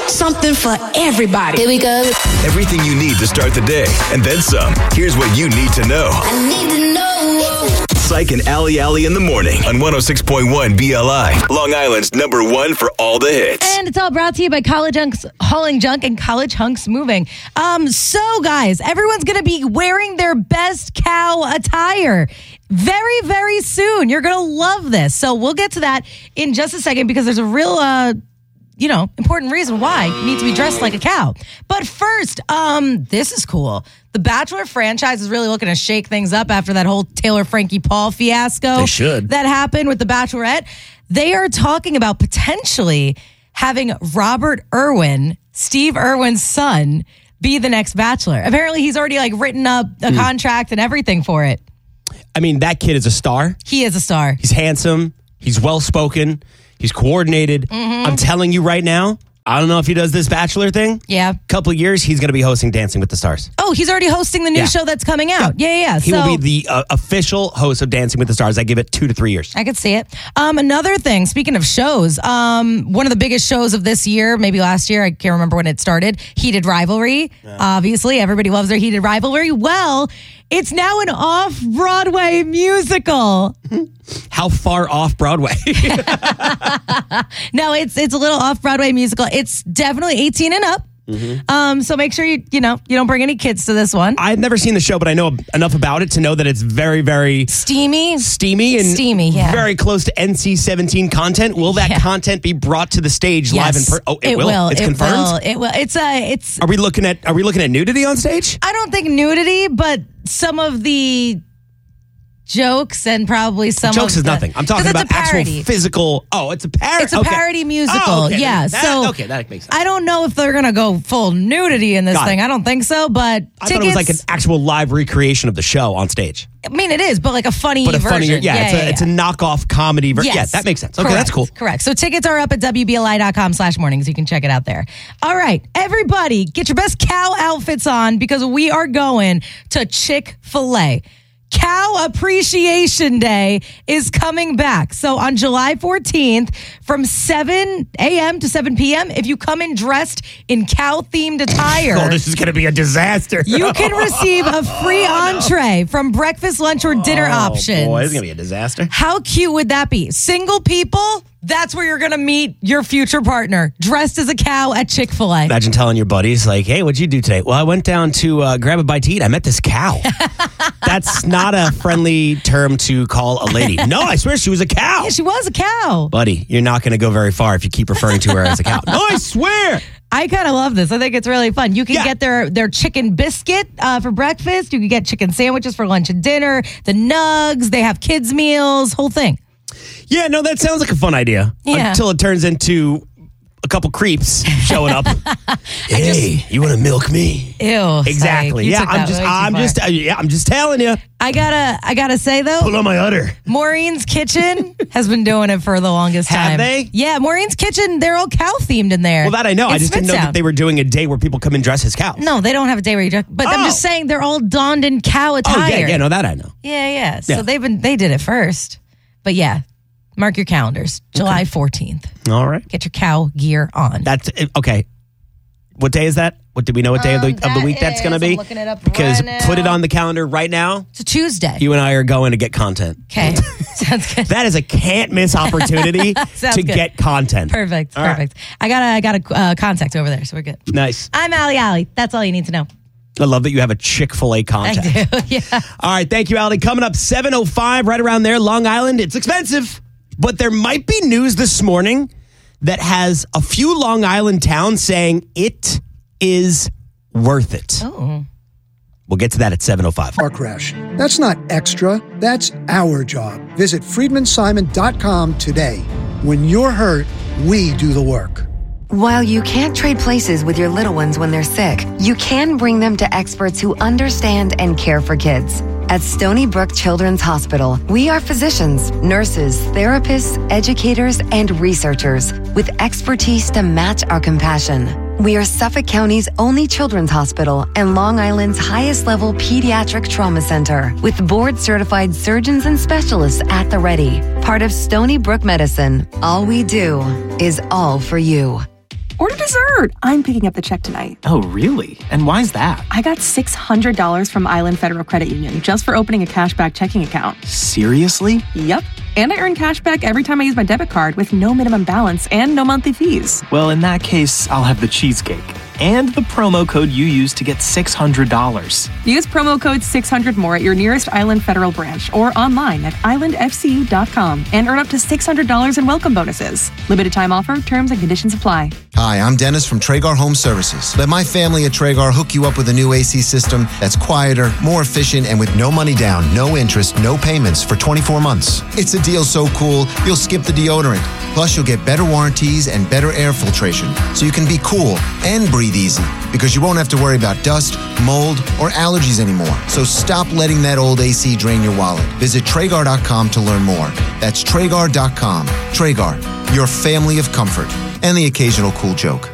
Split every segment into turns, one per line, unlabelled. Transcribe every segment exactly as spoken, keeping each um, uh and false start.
Something for everybody.
Here we go.
Everything you need to start the day, and then some. Here's what you need to know.
I need to know.
Psych and Allie Allie in the morning on one oh six point one B L I. Long Island's number one for all the hits.
And it's all brought to you by College Hunks Hauling Junk and College Hunks Moving. Um, so, guys, everyone's going to be wearing their best cow attire very, very soon. You're going to love this. So we'll get to that in just a second because there's a real... Uh, you know, important reason why you need to be dressed like a cow. But first, um, this is cool. The Bachelor franchise is really looking to shake things up after that whole Taylor Frankie Paul fiasco
They should.
that happened with The Bachelorette. They are talking about potentially having Robert Irwin, Steve Irwin's son, be the next Bachelor. Apparently, he's already like written up a mm. contract and everything for it.
I mean, that kid is a star.
He is a star.
He's handsome. He's well-spoken. He's coordinated. Mm-hmm. I'm telling you right now, I don't know if he does this Bachelor thing.
Yeah.
Couple of years, he's going to be hosting Dancing with the Stars.
Oh, he's already hosting the new
yeah.
show that's coming out. Yeah, yeah. yeah.
He
so,
will be the uh, official host of Dancing with the Stars. I give it two to three years.
I could see it. Um, another thing, speaking of shows, um, one of the biggest shows of this year, maybe last year, I can't remember when it started, Heated Rivalry. Yeah. Obviously, everybody loves their Heated Rivalry. Well, it's now an off-Broadway musical.
How far off Broadway?
No, it's it's a little off-Broadway musical. It's definitely eighteen and up. Mm-hmm. Um, so make sure you you know you don't bring any kids to this one.
I've never seen the show, but I know enough about it to know that it's very, very
steamy,
steamy, and
steamy, yeah.
very close to N C seventeen content. Will that yeah. content be brought to the stage
yes.
live in person? Oh, it,
it
will.
will.
It's
it
confirmed.
Will. It will. It's a. It's.
Are we looking at Are we looking at nudity on stage?
I don't think nudity, but some of the jokes and probably some
jokes
of
is
the,
nothing. I'm talking about actual physical. Oh, it's a parody.
It's a
okay.
parody musical.
Oh, okay.
Yeah.
That,
so
okay, that makes sense.
I don't know if they're gonna go full nudity in this
Got
thing.
it.
I don't think so. But
I
tickets,
thought it was like an actual live recreation of the show on stage.
I mean, it is, but like a funny
but a
version.
funnier, yeah,
yeah,
it's,
yeah,
a,
yeah.
it's a knockoff comedy version.
Yes.
Yeah, that makes sense. Okay,
correct,
that's cool.
Correct. So tickets are up at W B L I dot com slash mornings. You can check it out there. All right, everybody, get your best cow outfits on because we are going to Chick-fil-A. Cow Appreciation Day is coming back. So on July fourteenth from seven a.m. to seven p.m., if you come in dressed in cow-themed attire...
Oh, this is going to be a disaster.
You can receive a free
oh,
entree no. from breakfast, lunch, or dinner
oh,
options.
boy, this is going to be a disaster.
How cute would that be? Single people... That's where you're going to meet your future partner, dressed as a cow at Chick-fil-A.
Imagine telling your buddies, like, hey, what'd you do today? Well, I went down to uh, grab a bite to eat. I met this cow. That's not a friendly term to call a lady. No, I swear she was a cow.
Yeah, she was a cow.
Buddy, you're not going to go very far if you keep referring to her as a cow. No, I swear.
I kind of love this. I think it's really fun. You can
yeah.
get their, their chicken biscuit uh, for breakfast. You can get chicken sandwiches for lunch and dinner. The nugs. They have kids' meals. Whole thing.
Yeah, no, that sounds like a fun idea.
Yeah.
Until it turns into a couple creeps showing up. Hey, just, you want to milk me?
Ew.
Exactly. Yeah, I'm just, I'm just, uh, yeah, I'm just telling you.
I gotta, I gotta say though.
Pull on my udder.
Maureen's Kitchen has been doing it for the longest time.
Have they?
Yeah, Maureen's Kitchen. They're all cow themed in there.
Well, that I know.
It's
I just didn't know
Smithtown.
that they were doing a day where people come and dress as cows.
No, they don't have a day where you dress. But
oh.
I'm just saying they're all donned in cow attire.
Oh yeah, yeah, no, that I know.
Yeah, yeah. So
yeah.
they've been, they did it first. But yeah. Mark your calendars, July fourteenth.
All right.
Get your cow gear on.
That's okay. What day is that? What do we know what day
um,
of the of the week that's going to be?
I'm looking it up
because
right now.
Put it on the calendar right now.
It's a Tuesday.
You and I are going to get content.
Okay. Sounds good.
That is a can't miss opportunity to
good.
get content.
Perfect.
All
perfect. Right. I got a I got a uh, contact over there, so we're good.
Nice.
I'm Allie Allie. That's all you need to know.
I love that you have a Chick-fil-A contact.
I do. Yeah.
All right. Thank you, Allie. Coming up seven oh five, right around there, Long Island. It's expensive. But there might be news this morning that has a few Long Island towns saying it is worth it.
Oh.
We'll get to that at seven oh five.
Car crash. That's not extra. That's our job. Visit Friedman Simon dot com today. When you're hurt, we do the work.
While you can't trade places with your little ones when they're sick, you can bring them to experts who understand and care for kids. At Stony Brook Children's Hospital, we are physicians, nurses, therapists, educators, and researchers with expertise to match our compassion. We are Suffolk County's only children's hospital and Long Island's highest level pediatric trauma center with board-certified surgeons and specialists at the ready. Part of Stony Brook Medicine, all we do is all for you.
Order dessert. I'm picking up the check tonight.
Oh, really? And why's that?
I got six hundred dollars from Island Federal Credit Union just for opening a cashback checking account.
Seriously?
Yep. And I earn cash back every time I use my debit card with no minimum balance and no monthly fees.
Well, in that case, I'll have the cheesecake and the promo code you used to get six hundred dollars.
Use promo code six hundred more at your nearest Island Federal branch or online at island f c u dot com and earn up to six hundred dollars in welcome bonuses. Limited time offer, terms and conditions apply.
Hi, I'm Dennis from Traegar Home Services. Let my family at Traegar hook you up with a new A C system that's quieter, more efficient, and with no money down, no interest, no payments for twenty-four months. It's a deal so cool, you'll skip the deodorant. Plus, you'll get better warranties and better air filtration, so you can be cool and breathe easy, because you won't have to worry about dust, mold, or allergies anymore. So stop letting that old A C drain your wallet. Visit Traegar dot com to learn more. That's Traegar dot com. Traegar, your family of comfort. And the occasional cool joke.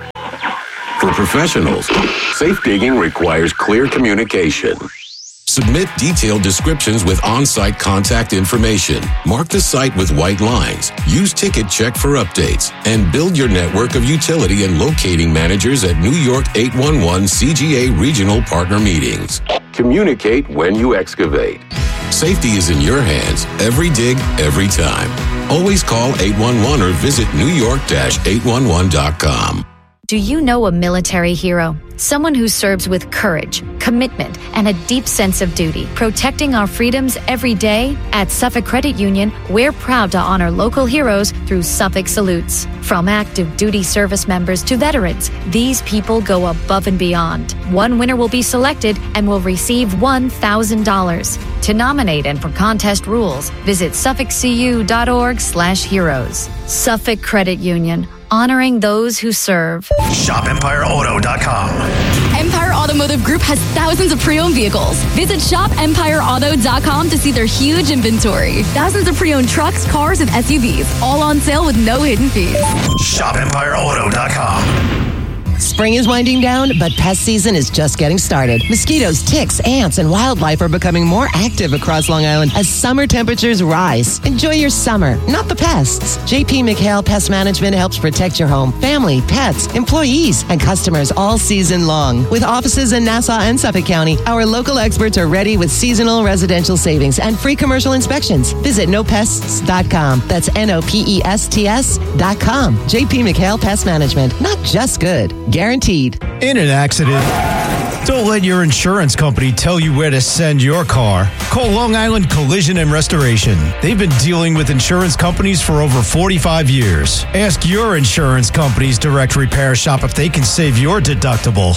For professionals, safe digging requires clear communication. Submit detailed descriptions with on-site contact information. Mark the site with white lines. Use Ticket Check for updates. And build your network of utility and locating managers at New York eight one one C G A regional partner meetings. Communicate when you excavate. Safety is in your hands. Every dig, every time. Always call eight one one or visit new york dash eight one one dot com.
Do you know a military hero? Someone who serves with courage, commitment, and a deep sense of duty, protecting our freedoms every day? At Suffolk Credit Union, we're proud to honor local heroes through Suffolk Salutes. From active duty service members to veterans, these people go above and beyond. One winner will be selected and will receive one thousand dollars. To nominate and for contest rules, visit suffolk c u dot org slash heroes. Suffolk Credit Union, honoring those who serve.
shop empire auto dot com.
Empire Automotive Group has thousands of pre-owned vehicles. Visit shop empire auto dot com to see their huge inventory. Thousands of pre-owned trucks, cars, and S U Vs, all on sale with no hidden fees.
shop empire auto dot com.
Spring is winding down, but pest season is just getting started. Mosquitoes, ticks, ants, and wildlife are becoming more active across Long Island as summer temperatures rise. Enjoy your summer, not the pests. J P McHale Pest Management helps protect your home, family, pets, employees, and customers all season long. With offices in Nassau and Suffolk County, our local experts are ready with seasonal residential savings and free commercial inspections. Visit no pests dot com. That's N O P E S T S dot com. J P McHale Pest Management. Not just good. Guaranteed.
In an accident, don't let your insurance company tell you where to send your car. Call Long Island Collision and Restoration. They've been dealing with insurance companies for over forty-five years. Ask your insurance company's direct repair shop if they can save your deductible.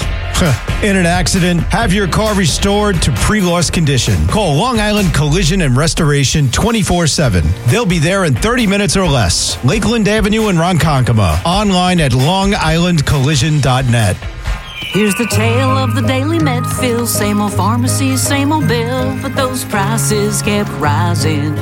In an accident, have your car restored to pre-loss condition. Call Long Island Collision and Restoration twenty-four seven. They'll be there in thirty minutes or less. Lakeland Avenue in Ronkonkoma. Online at long island collision dot net.
Here's the tale of the daily Medfill. Same old pharmacy, same old bill, but those prices kept rising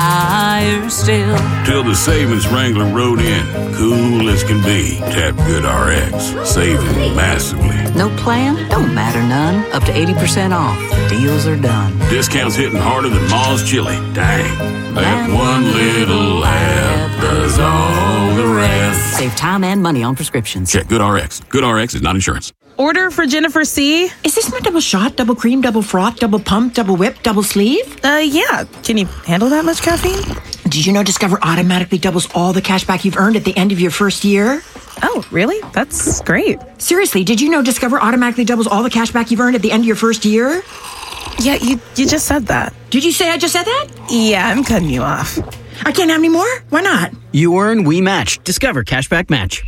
higher still.
Till the savings wrangler rode in, cool as can be. Tap Good R X, saving massively.
No plan? Don't matter none. Up to eighty percent off. Deals are done.
Discounts hitting harder than Ma's chili. Dang. That one little app does all the rest.
Save time and money on prescriptions.
Check Good R X. Good R X is not insurance.
Order for Jennifer C.
Is this my double shot, double cream, double froth, double pump, double whip, double sleeve?
Uh, yeah. Can you handle that much caffeine?
Did you know Discover automatically doubles all the cash back you've earned at the end of your first year?
Oh, really? That's great.
Seriously, did you know Discover automatically doubles all the cash back you've earned at the end of your first year?
Yeah, you, you just said that.
Did you say I just said that?
Yeah, I'm cutting you off.
I can't have any more? Why not?
You earn, we match. Discover Cashback Match.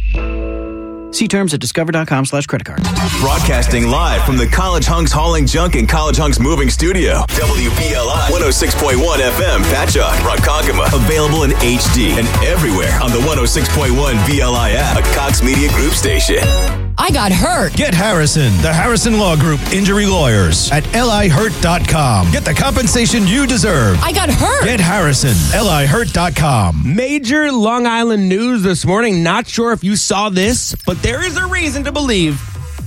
See terms at discover.com slash credit card.
Broadcasting live from the College Hunks Hauling Junk and College Hunks Moving Studio. W B L I one oh six point one F M, Patchogue, Ronkonkoma. Available in H D and everywhere on the one oh six point one B L I app, a Cox Media Group station.
I got hurt.
Get Harrison, the Harrison Law Group Injury Lawyers at L I hurt dot com. Get the compensation you deserve.
I got hurt.
Get Harrison, L I hurt dot com.
Major Long Island news this morning. Not sure if you saw this, but there is a reason to believe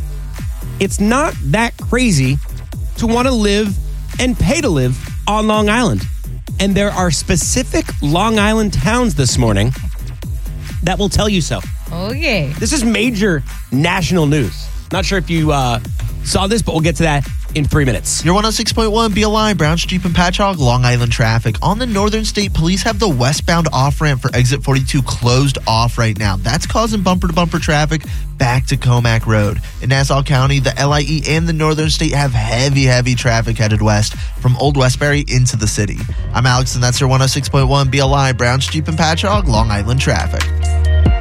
it's not that crazy to want to live and pay to live on Long Island. And there are specific Long Island towns this morning that will tell you so.
Okay.
This is major national news. Not sure if you uh, saw this, but we'll get to that in three minutes.
Your one oh six point one B L I, Browns Jeep and Patchogue, Long Island traffic. On the Northern State, police have the westbound off-ramp for exit forty-two closed off right now. That's causing bumper-to-bumper traffic back to Comac Road. In Nassau County, the L I E and the Northern State have heavy, heavy traffic headed west from Old Westbury into the city. I'm Alex, and that's your one oh six point one B L I, Browns Jeep and Patchogue, Long Island traffic.